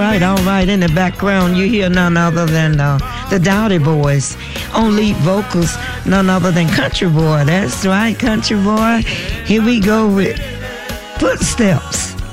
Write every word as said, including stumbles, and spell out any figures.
right, all right. In the background, you hear none other than uh, the Dowdy Boys. On lead vocals, none other than Country Boy. That's right, Country Boy. Here we go with Footsteps.